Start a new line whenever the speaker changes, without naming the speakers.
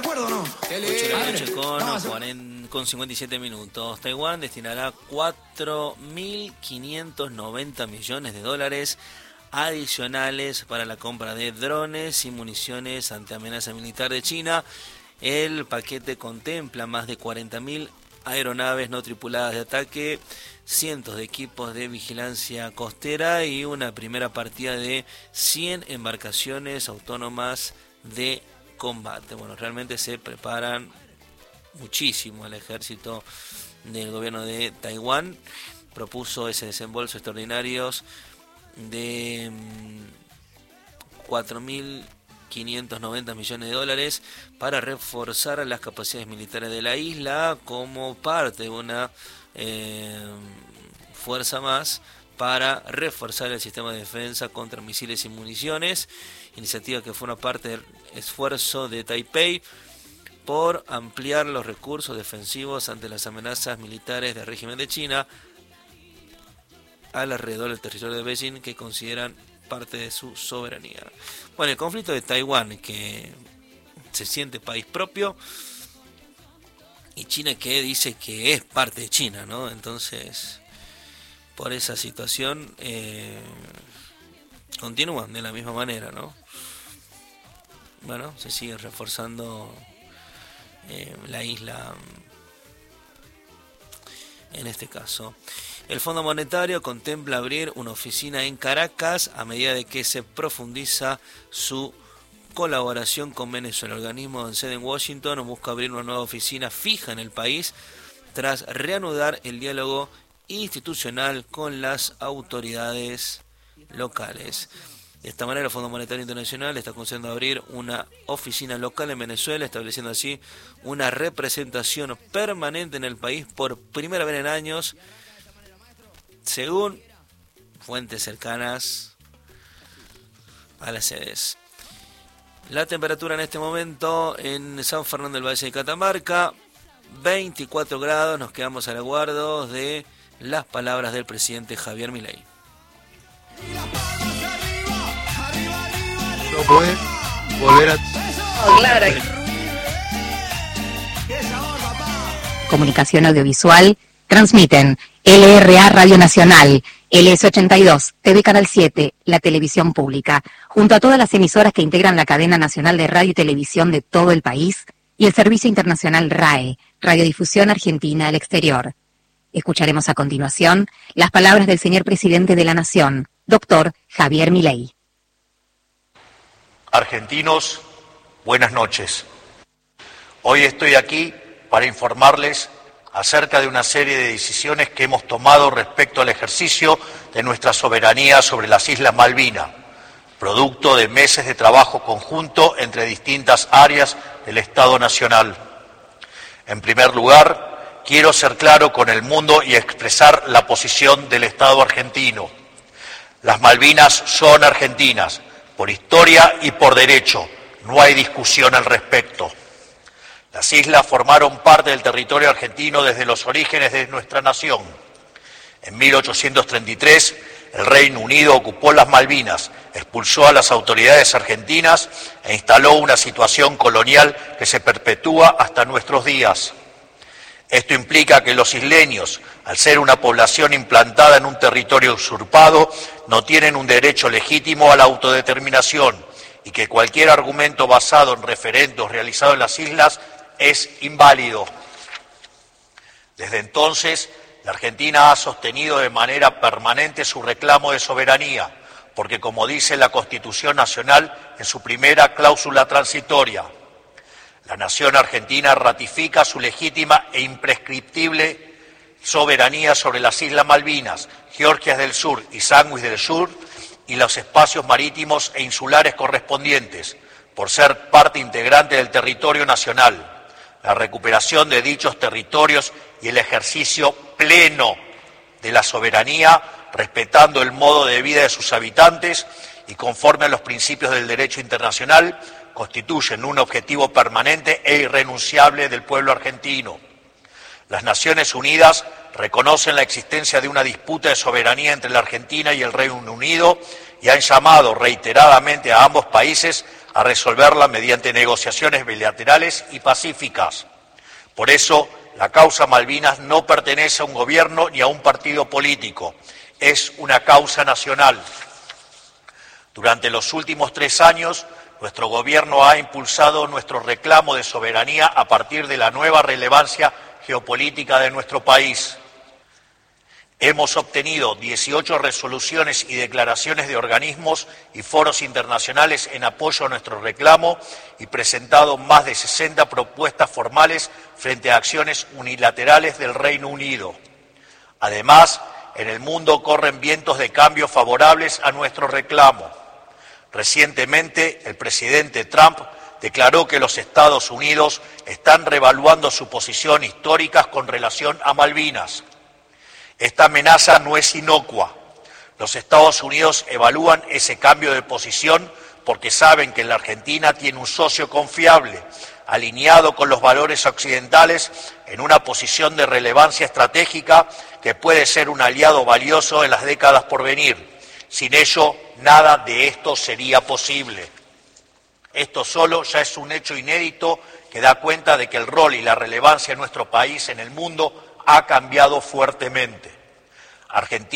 acuerdo o no?
8 de la noche con 57 minutos. Taiwán destinará 4.590 millones de dólares adicionales para la compra de drones y municiones ante amenaza militar de China. El paquete contempla más de 40.000 aeronaves no tripuladas de ataque, cientos de equipos de vigilancia costera y una primera partida de 100 embarcaciones autónomas de combate. Bueno, realmente se preparan muchísimo. El ejército del gobierno de Taiwán propuso ese desembolso extraordinarios de 4.590 millones de dólares para reforzar las capacidades militares de la isla como parte de una fuerza más para reforzar el sistema de defensa contra misiles y municiones, iniciativa que fue una parte del esfuerzo de Taipei por ampliar los recursos defensivos ante las amenazas militares del régimen de China alrededor del territorio de Beijing, que consideran parte de su soberanía. Bueno, el conflicto de Taiwán, que se siente país propio, y China, que dice que es parte de China, ¿no? Entonces, por esa situación, continúan de la misma manera, ¿no? Bueno, se sigue reforzando la isla en este caso. El Fondo Monetario contempla abrir una oficina en Caracas a medida de que se profundiza su colaboración con Venezuela. El organismo con sede en Washington busca abrir una nueva oficina fija en el país tras reanudar el diálogo institucional con las autoridades locales. De esta manera, el Fondo Monetario Internacional está considerando abrir una oficina local en Venezuela, estableciendo así una representación permanente en el país por primera vez en años, según fuentes cercanas a las sedes. La temperatura en este momento en San Fernando del Valle de Catamarca, 24 grados, nos quedamos al aguardo de las palabras del presidente Javier Milei.
No puede volver a...
Claro. Comunicación audiovisual, transmiten LRA Radio Nacional, LS82, TV Canal 7, la televisión pública, junto a todas las emisoras que integran la cadena nacional de radio y televisión de todo el país, y el servicio internacional RAE, Radiodifusión Argentina al Exterior. Escucharemos a continuación las palabras del señor presidente de la Nación, doctor Javier Milei.
Argentinos, buenas noches. Hoy estoy aquí para informarles acerca de una serie de decisiones que hemos tomado respecto al ejercicio de nuestra soberanía sobre las Islas Malvinas, producto de meses de trabajo conjunto entre distintas áreas del Estado Nacional. En primer lugar, quiero ser claro con el mundo y expresar la posición del Estado argentino. Las Malvinas son argentinas, por historia y por derecho, no hay discusión al respecto. Las islas formaron parte del territorio argentino desde los orígenes de nuestra nación. En 1833, el Reino Unido ocupó las Malvinas, expulsó a las autoridades argentinas e instaló una situación colonial que se perpetúa hasta nuestros días. Esto implica que los isleños, al ser una población implantada en un territorio usurpado, no tienen un derecho legítimo a la autodeterminación y que cualquier argumento basado en referendos realizados en las islas es inválido. Desde entonces, la Argentina ha sostenido de manera permanente su reclamo de soberanía, porque como dice la Constitución Nacional en su primera cláusula transitoria, la nación argentina ratifica su legítima e imprescriptible soberanía sobre las Islas Malvinas, Georgias del Sur y Sandwich del Sur y los espacios marítimos e insulares correspondientes, por ser parte integrante del territorio nacional, la recuperación de dichos territorios y el ejercicio pleno de la soberanía, respetando el modo de vida de sus habitantes y conforme a los principios del derecho internacional, constituyen un objetivo permanente e irrenunciable del pueblo argentino. Las Naciones Unidas reconocen la existencia de una disputa de soberanía entre la Argentina y el Reino Unido y han llamado reiteradamente a ambos países a resolverla mediante negociaciones bilaterales y pacíficas. Por eso, la causa Malvinas no pertenece a un gobierno ni a un partido político, es una causa nacional. Durante los últimos 3 años, nuestro gobierno ha impulsado nuestro reclamo de soberanía a partir de la nueva relevancia geopolítica de nuestro país. Hemos obtenido 18 resoluciones y declaraciones de organismos y foros internacionales en apoyo a nuestro reclamo y presentado más de 60 propuestas formales frente a acciones unilaterales del Reino Unido. Además, en el mundo corren vientos de cambio favorables a nuestro reclamo. Recientemente, el presidente Trump declaró que los Estados Unidos están reevaluando su posición histórica con relación a Malvinas. Esta amenaza no es inocua. Los Estados Unidos evalúan ese cambio de posición porque saben que la Argentina tiene un socio confiable, alineado con los valores occidentales en una posición de relevancia estratégica que puede ser un aliado valioso en las décadas por venir. Sin ello, nada de esto sería posible. Esto solo ya es un hecho inédito que da cuenta de que el rol y la relevancia de nuestro país en el mundo ha cambiado fuertemente. Argentina